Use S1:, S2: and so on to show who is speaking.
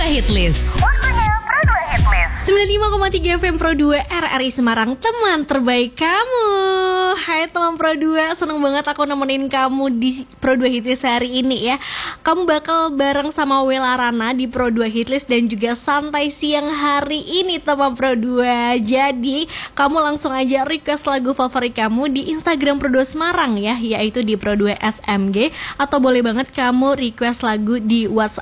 S1: Hitlist. 95,3 FM Pro 2 RRI Semarang, teman terbaik kamu. Hai teman Pro 2, seneng banget aku nemenin kamu di Pro 2 Hitlist hari ini ya. Kamu bakal bareng sama Wela Rana di Pro 2 Hitlist dan juga santai siang hari ini teman Pro 2. Jadi kamu langsung aja request lagu favorit kamu di Instagram Pro 2 Semarang ya, yaitu di Pro 2 SMG. Atau boleh banget kamu request lagu di WhatsApp